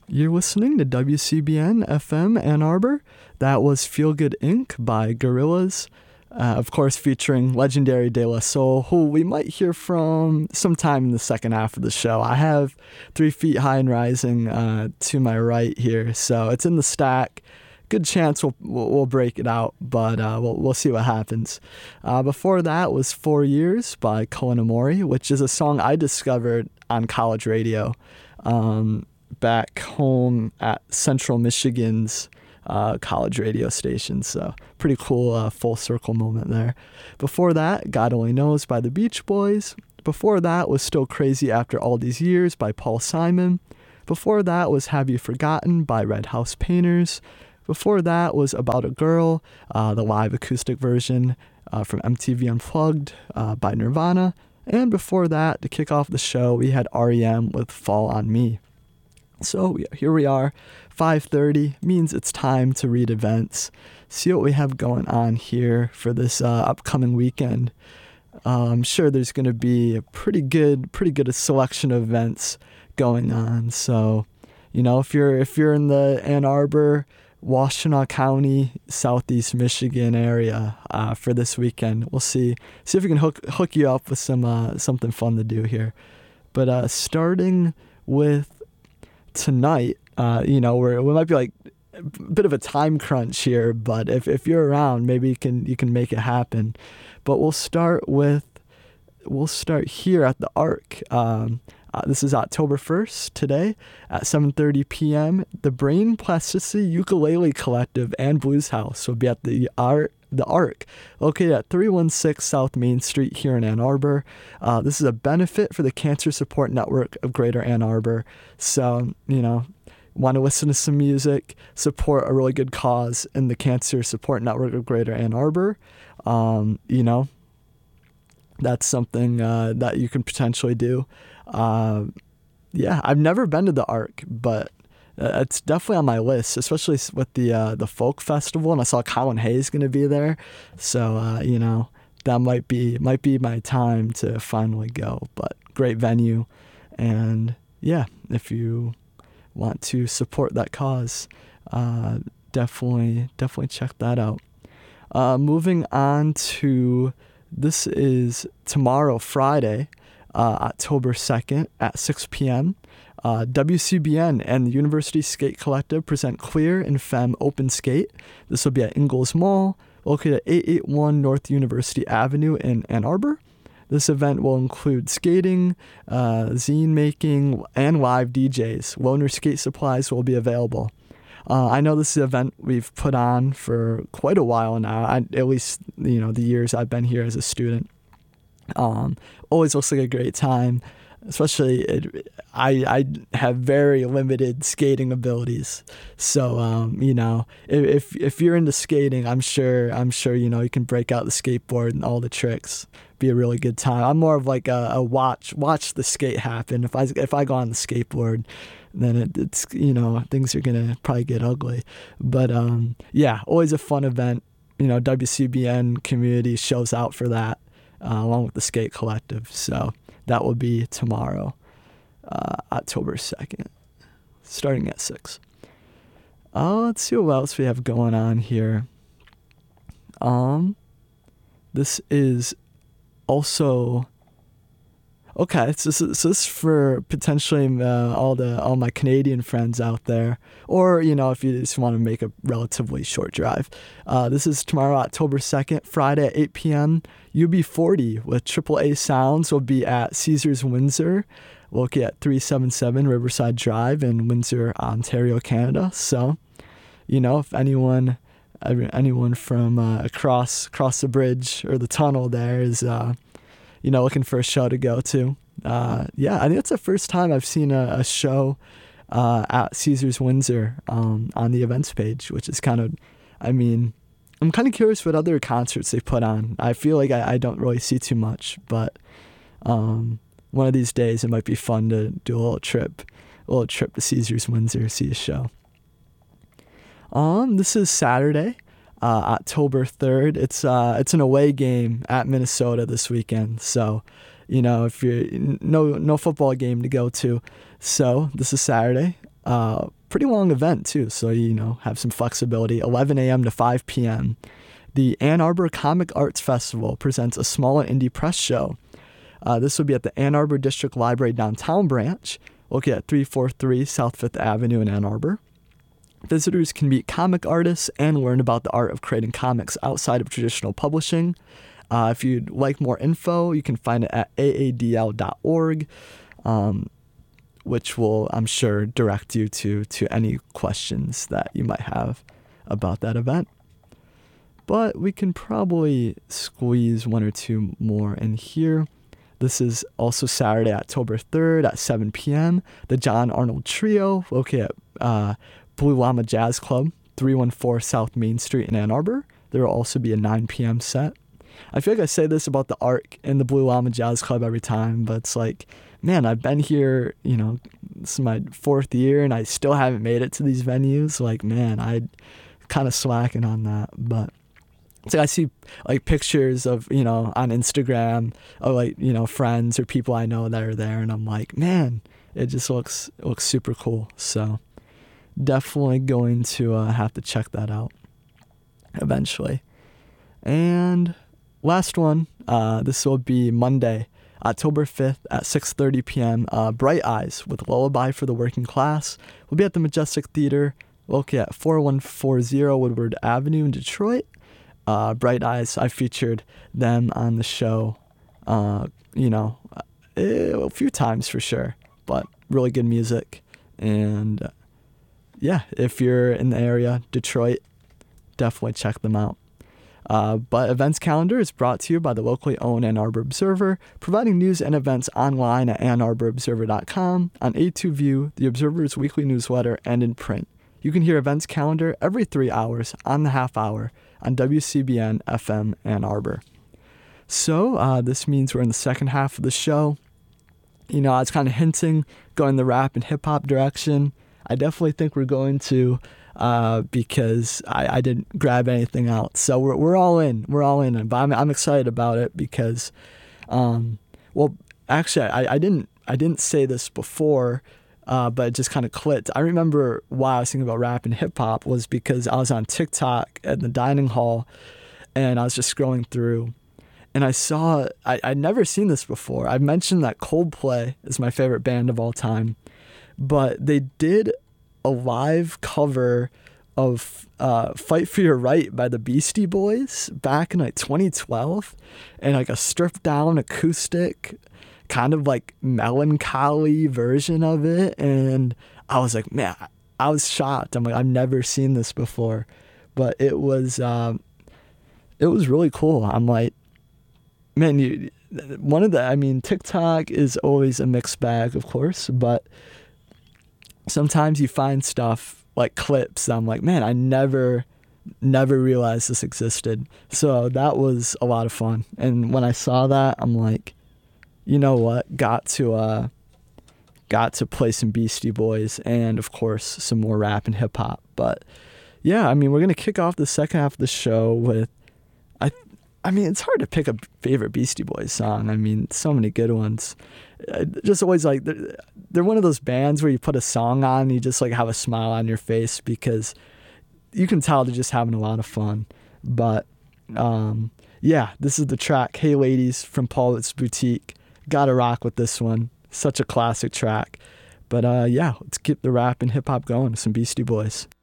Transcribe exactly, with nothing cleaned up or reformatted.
You're listening to W C B N F M Ann Arbor. That was Feel Good Incorporated by Gorillaz, uh, of course featuring legendary De La Soul, who we might hear from sometime in the second half of the show. I have Three Feet High and Rising uh, to my right here, so it's in the stack. Good chance we'll we'll, we'll break it out, but uh, we'll we'll see what happens. Uh, before that was Four Years by Cullen Amore, which is a song I discovered on college radio. Um, back home at Central Michigan's uh, college radio station. So pretty cool uh, full circle moment there. Before that, God Only Knows by the Beach Boys. Before that was Still Crazy After All These Years by Paul Simon. Before that was Have You Forgotten by Red House Painters. Before that was About a Girl, uh, the live acoustic version uh, from M T V Unplugged uh, by Nirvana. And before that, to kick off the show, we had R E M with Fall on Me. So here we are, five thirty, means it's time to read events, see what we have going on here for this uh, upcoming weekend. Uh, I'm sure there's going to be a pretty good, pretty good selection of events going on. So, you know, if you're if you're in the Ann Arbor, Washtenaw County, Southeast Michigan area uh, for this weekend, we'll see see if we can hook hook you up with some uh, something fun to do here. But uh, starting with tonight, uh, you know, we're, we might be like a bit of a time crunch here, but if, if you're around, maybe you can you can make it happen. But we'll start with we'll start here at the Arc. Um, uh, this is October first today at seven thirty p.m. The Brain Plasticity Ukulele Collective and Blues House will be at the Arc. The Arc, located at three one six South Main Street here in Ann Arbor. Uh, this is a benefit for the Cancer Support Network of Greater Ann Arbor. So, you know, want to listen to some music, support a really good cause in the Cancer Support Network of Greater Ann Arbor. Um, you know, that's something uh, that you can potentially do. Uh, yeah, I've never been to the Arc, but Uh, it's definitely on my list, especially with the uh, the folk festival, and I saw Colin Hayes going to be there, so uh, you know, that might be might be my time to finally go. But great venue, and yeah, if you want to support that cause, uh, definitely definitely check that out. Uh, moving on to this is tomorrow, Friday, uh, October second at six p.m. Uh, W C B N and the University Skate Collective present Queer and Femme Open Skate. This will be at Ingalls Mall, located at eight eighty-one North University Avenue in Ann Arbor. This event will include skating, uh, zine making, and live D Js. Loaner skate supplies will be available. Uh, I know this is an event we've put on for quite a while now, I, at least you know the years I've been here as a student. Um, always looks like a great time. Especially, it, I I have very limited skating abilities, so um, you know if if you're into skating, I'm sure I'm sure you know you can break out the skateboard and all the tricks. Be a really good time. I'm more of like a, a watch watch the skate happen. If I if I go on the skateboard, then it, it's you know things are gonna probably get ugly. But um, yeah, always a fun event. You know, W C B N community shows out for that, uh, along with the Skate Collective. So. That will be tomorrow, uh, October second, starting at six. Uh, let's see what else we have going on here. Um, this is also okay. So this is, so this is for potentially uh, all the all my Canadian friends out there, or you know if you just want to make a relatively short drive. Uh, this is tomorrow, October second, Friday at eight p.m. U B forty with Triple A Sounds will be at Caesars Windsor, located at three seventy-seven Riverside Drive in Windsor, Ontario, Canada. So, you know, if anyone anyone from uh, across across the bridge or the tunnel there is, uh, you know, looking for a show to go to, uh, yeah, I think it's the first time I've seen a, a show uh, at Caesars Windsor um, on the events page, which is kind of, I mean. I'm kind of curious what other concerts they put on. I feel like I, I don't really see too much, but um, one of these days it might be fun to do a little trip, a little trip to Caesars Windsor, see a show. Um, this is Saturday, uh, October third. It's uh, it's an away game at Minnesota this weekend. So, you know, if you're no no football game to go to, so this is Saturday. Uh, pretty long event too, so you know have some flexibility. eleven a.m. to five p.m. The Ann Arbor Comic Arts Festival presents a small and indie press show. Uh, this will be at the Ann Arbor District Library Downtown Branch, located at three forty-three South Fifth Avenue in Ann Arbor. Visitors can meet comic artists and learn about the art of creating comics outside of traditional publishing. Uh, if you'd like more info, you can find it at a a d l dot org, um, which will, I'm sure, direct you to, to any questions that you might have about that event. But we can probably squeeze one or two more in here. This is also Saturday, October third at seven p.m. The John Arnold Trio, located at uh, Blue Llama Jazz Club, three one four South Main Street in Ann Arbor. There will also be a nine p.m. set. I feel like I say this about the Arc and the Blue Llama Jazz Club every time, but it's like, man, I've been here, you know, this is my fourth year, and I still haven't made it to these venues. Like, man, I'm kind of slacking on that, but so I see like pictures of, you know, on Instagram of like, you know, friends or people I know that are there, and I'm like, man, it just looks it looks super cool. So definitely going to uh, have to check that out eventually. And last one, uh, this will be Monday, October fifth at six thirty p.m. Uh, Bright Eyes with Lullaby for the Working Class will be at the Majestic Theater, located at forty-one forty Woodward Avenue in Detroit. Uh, Bright Eyes, I featured them on the show, uh, you know, a few times for sure, but really good music. And uh, yeah, if you're in the area, Detroit, definitely check them out. Uh, but events calendar is brought to you by the locally owned Ann Arbor Observer, providing news and events online at ann arbor observer dot com, on A two View, the Observer's weekly newsletter, and in print. You can hear events calendar every three hours on the half hour on W C B N F M Ann Arbor. So uh, this means we're in the second half of the show. You know, I was kind of hinting going the rap and hip hop direction. I definitely think we're going to, uh, because I, I didn't grab anything else. So we're we're all in. We're all in. But I'm I'm excited about it because, um, well, actually, I, I didn't I didn't say this before. Uh, but it just kind of clicked. I remember why I was thinking about rap and hip hop was because I was on TikTok at the dining hall, and I was just scrolling through, and I saw, I, I'd never seen this before. I mentioned that Coldplay is my favorite band of all time, but they did a live cover of uh, Fight for Your Right by the Beastie Boys back in like twenty twelve, and like a stripped down acoustic kind of like melancholy version of it, and I was like, man, I was shocked. I'm like, I've never seen this before, but it was um it was really cool. I'm like, man, you one of the I mean TikTok is always a mixed bag, of course, but sometimes you find stuff like clips that I'm like, man, I never never realized this existed. So that was a lot of fun, and when I saw that, I'm like, you know what, got to uh, got to play some Beastie Boys and, of course, some more rap and hip-hop. But, yeah, I mean, we're going to kick off the second half of the show with, I I mean, it's hard to pick a favorite Beastie Boys song. I mean, so many good ones. Just always, like, they're, they're one of those bands where you put a song on and you just, like, have a smile on your face because you can tell they're just having a lot of fun. But, um, yeah, this is the track, Hey Ladies, from Paulette's Boutique. Gotta rock with this one. Such a classic track. But uh, yeah, let's keep the rap and hip hop going with some Beastie Boys.